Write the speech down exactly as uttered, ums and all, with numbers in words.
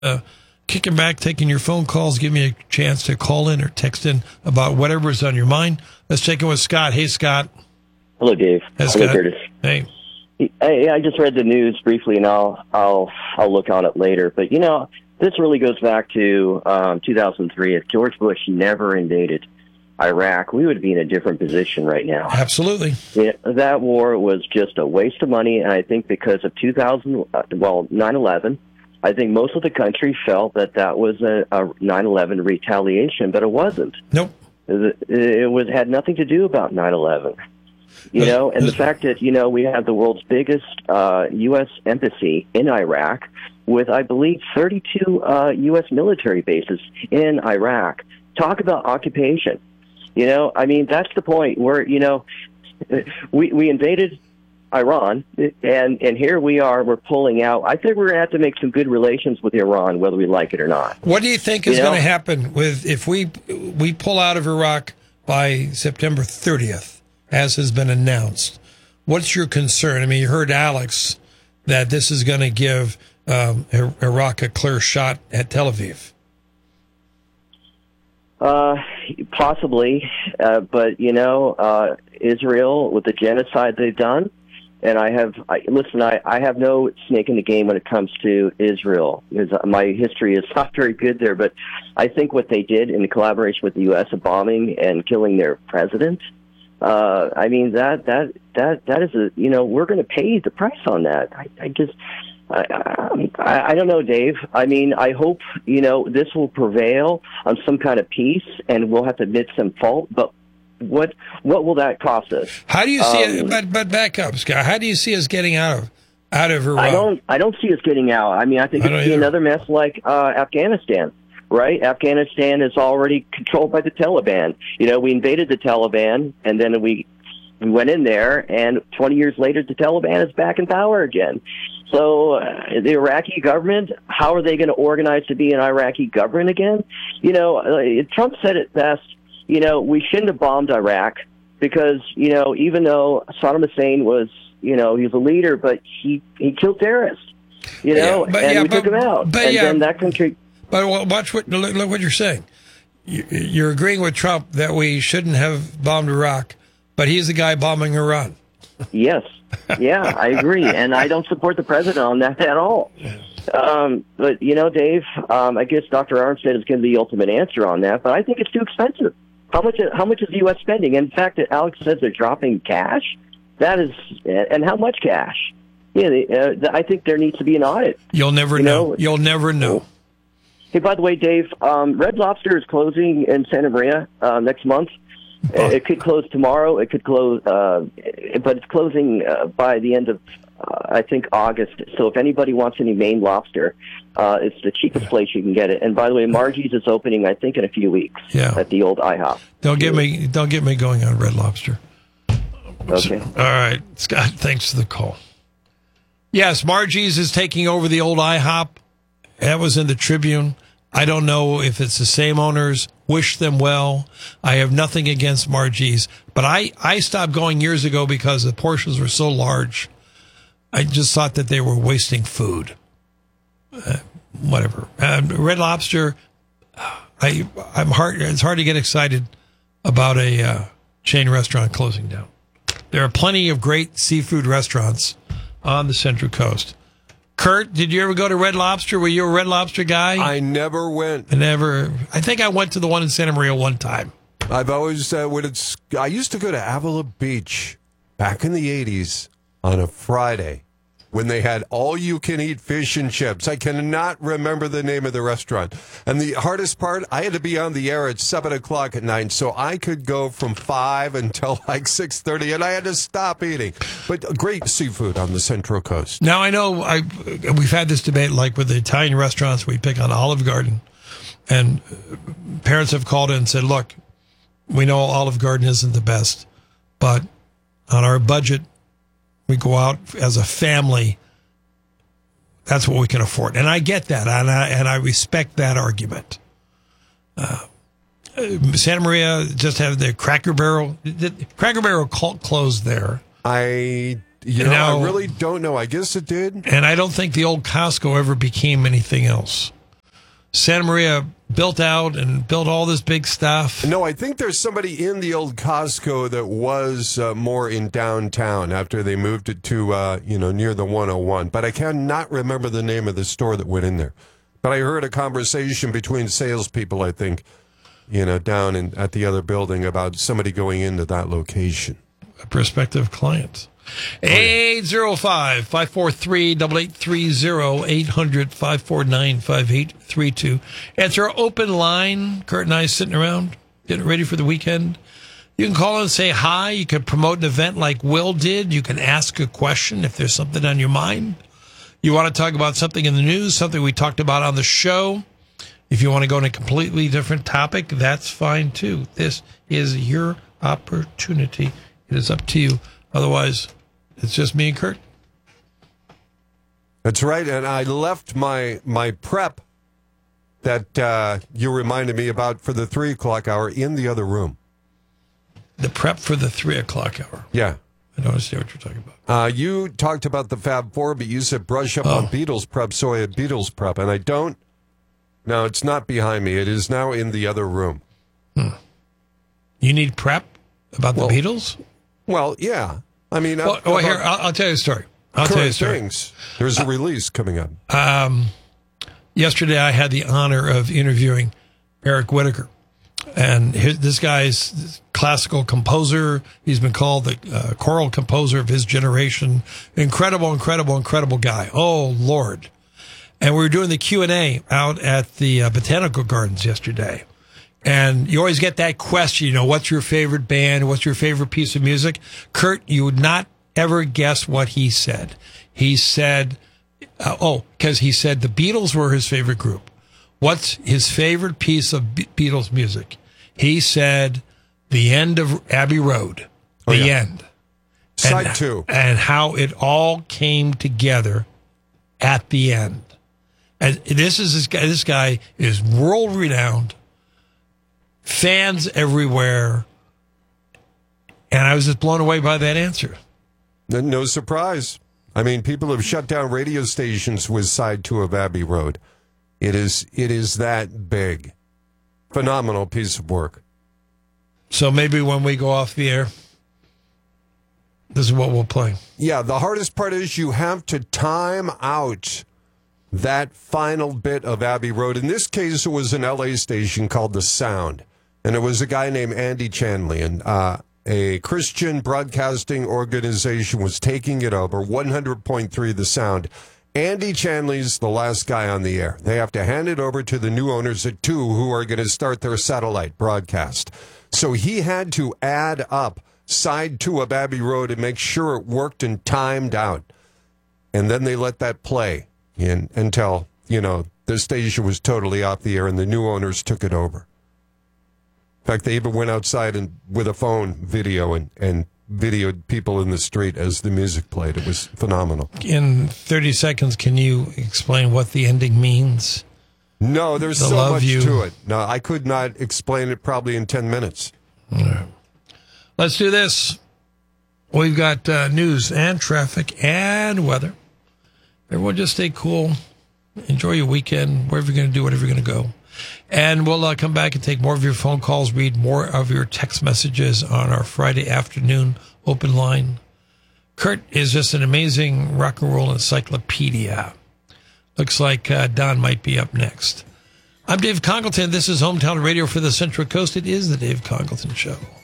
Uh, kicking back, taking your phone calls. Give me a chance to call in or text in about whatever's on your mind. Let's check in with Scott. Hey, Scott. Hello, Dave. Hey, Hello, Scott. Curtis. Hey. I, I just read the news briefly, and I'll I'll I'll look on it later. But you know, this really goes back to um, two thousand three. If George Bush never invaded Iraq, we would be in a different position right now. Absolutely. Yeah, that war was just a waste of money, and I think because of two thousand, uh, well, nine eleven, I think most of the country felt that that was a, a nine eleven retaliation, but it wasn't. Nope. It, it was had nothing to do about nine eleven. You know, and the fact that, you know, we have the world's biggest uh, U S embassy in Iraq with, I believe, thirty-two uh, U S military bases in Iraq. Talk about occupation. You know, I mean, that's the point where, you know, we, we invaded Iran, and, and here we are, we're pulling out. I think we're going to have to make some good relations with Iran, whether we like it or not. What do you think is you know? going to happen with if we we pull out of Iraq by September thirtieth? As has been announced. What's your concern? I mean, you heard Alex that this is going to give um, Iraq a clear shot at Tel Aviv. Uh, possibly, uh, but you know, uh, Israel with the genocide they've done, and I have I, listen. I, I have no snake in the game when it comes to Israel because my history is not very good there. But I think what they did in collaboration with the U S, of bombing and killing their president. Uh, I mean, that, that, that, that is a, you know, we're going to pay the price on that. I, I just, I, I, I don't know, Dave. I mean, I hope, you know, this will prevail on some kind of peace and we'll have to admit some fault, but what, what will that cost us? How do you see um, it? But, but back up, Scott. How do you see us getting out of, out of Iraq? I don't, I don't see us getting out. I mean, I think I it's be another mess like, uh, Afghanistan. Right? Afghanistan is already controlled by the Taliban. You know, we invaded the Taliban, and then we we went in there, and twenty years later, the Taliban is back in power again. So uh, the Iraqi government, how are they going to organize to be an Iraqi government again? You know, uh, Trump said it best, you know, we shouldn't have bombed Iraq because, you know, even though Saddam Hussein was, you know, he was a leader, but he, he killed terrorists, you know, yeah, but, and yeah, we but, took him out. But, and yeah. then that country... But watch what look, look what you're saying. You're agreeing with Trump that we shouldn't have bombed Iraq, but he's the guy bombing Iran. Yes, yeah, I agree, and I don't support the president on that at all. Um, but you know, Dave, um, I guess Doctor Armstead is going to be the ultimate answer on that. But I think it's too expensive. How much? How much is the U S spending? In fact, Alex says they're dropping cash. That is, and how much cash? Yeah, they, uh, I think there needs to be an audit. You'll never you know. know. You'll never know. Hey, by the way, Dave, um, Red Lobster is closing in Santa Maria uh, next month. Oh. It could close tomorrow. It could close, uh, but it's closing uh, by the end of, uh, I think, August. So if anybody wants any Maine lobster, uh, it's the cheapest place you can get it. And by the way, Margie's is opening, I think, in a few weeks. Yeah. At the old IHOP. Don't get me. Don't get me going on Red Lobster. Okay. All right, Scott. Thanks for the call. Yes, Margie's is taking over the old IHOP. That was in the Tribune. I don't know if it's the same owners. Wish them well. I have nothing against Margie's, but I, I stopped going years ago because the portions were so large. I just thought that they were wasting food. Uh, whatever. Uh, Red Lobster, I, I'm hard. It's hard to get excited about a uh, chain restaurant closing down. There are plenty of great seafood restaurants on the Central Coast. Kurt, did you ever go to Red Lobster? Were you a Red Lobster guy? I never went. I never. I think I went to the one in Santa Maria one time. I've always, uh, when it's, I used to go to Avila Beach back in the eighties on a Friday when they had all-you-can-eat fish and chips. I cannot remember the name of the restaurant. And the hardest part, I had to be on the air at seven o'clock at night, so I could go from five until like six thirty, and I had to stop eating. But great seafood on the Central Coast. Now, I know I we've had this debate, like with the Italian restaurants, we pick on Olive Garden, and parents have called in and said, look, we know Olive Garden isn't the best, but on our budget, we go out as a family. That's what we can afford. And I get that. And I, and I respect that argument. Uh, Santa Maria just have the Cracker Barrel. Cracker Barrel closed there. I, you know, now, I really don't know. I guess it did. And I don't think the old Costco ever became anything else. Santa Maria built out and built all this big stuff. No, I think there's somebody in the old Costco that was uh, more in downtown after they moved it to, uh, you know, near the one oh one. But I cannot remember the name of the store that went in there. But I heard a conversation between salespeople, I think, you know, down in, at the other building about somebody going into that location. A prospective client. eight zero five, five four three, eight eight three zero, eight hundred, five four nine, five eight three two. It's our open line. Kurt and I sitting around, getting ready for the weekend. You can call and say hi. You can promote an event like Will did. You can ask a question if there's something on your mind. You want to talk about something in the news, something we talked about on the show. If you want to go on a completely different topic, that's fine too. This is your opportunity. It is up to you. Otherwise, it's just me and Kurt. That's right, and I left my my prep that uh, you reminded me about for the three o'clock hour in the other room. The prep for the three o'clock hour. Yeah. I don't understand what you're talking about. Uh, you talked about the Fab Four, but you said brush up oh. on Beatles prep, so I had Beatles prep, and I don't. No, it's not behind me. It is now in the other room. Hmm. You need prep about well, the Beatles? Well, yeah. I mean, well, well here, I'll, I'll tell you a story. I'll tell you a story. Things. There's a release coming up. Um, yesterday, I had the honor of interviewing Eric Whitacre. And his, this guy's classical composer. He's been called the uh, choral composer of his generation. Incredible, incredible, incredible guy. Oh, Lord. And we were doing the Q and A out at the uh, Botanical Gardens yesterday. And you always get that question, you know, what's your favorite band? What's your favorite piece of music? Kurt, you would not ever guess what he said. He said, uh, oh, because he said the Beatles were his favorite group. What's his favorite piece of Be- Beatles music? He said, the end of Abbey Road. The oh, yeah. end. Side and, two. And how it all came together at the end. And this is this guy, this guy is world renowned. Fans everywhere. And I was just blown away by that answer. No surprise. I mean, people have shut down radio stations with side two of Abbey Road. It is it is that big. Phenomenal piece of work. So maybe when we go off the air, this is what we'll play. Yeah, the hardest part is you have to time out that final bit of Abbey Road. In this case, it was an L A station called The Sound. And it was a guy named Andy Chanley. And uh, a Christian broadcasting organization was taking it over, one hundred point three The Sound. Andy Chanley's the last guy on the air. They have to hand it over to the new owners at two, who are going to start their satellite broadcast. So he had to add up side two of Abbey Road and make sure it worked and timed out. And then they let that play in, until, you know, the station was totally off the air and the new owners took it over. In fact, they even went outside and with a phone video and, and videoed people in the street as the music played. It was phenomenal. In thirty seconds, can you explain what the ending means? No, there's The so love much you. to it. No, I could not explain it probably in ten minutes. All right. Let's do this. We've got uh, news and traffic and weather. Everyone just stay cool. Enjoy your weekend, wherever you're going to do, whatever you're going to go. And we'll uh, come back and take more of your phone calls, read more of your text messages on our Friday afternoon open line. Kurt is just an amazing rock and roll encyclopedia. Looks like uh, Don might be up next. I'm Dave Congleton. This is Hometown Radio for the Central Coast. It is the Dave Congleton Show.